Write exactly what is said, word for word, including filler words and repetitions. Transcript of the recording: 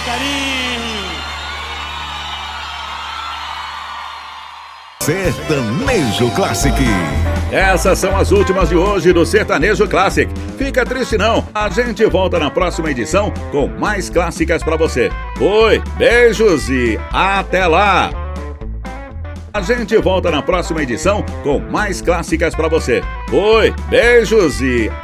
carinho. Sertanejo Classic. Essas são as últimas de hoje do Sertanejo Classic. Fica triste não, a gente volta na próxima edição com mais clássicas pra você. Oi, beijos e até lá! A gente volta na próxima edição com mais clássicas pra você. Oi, beijos e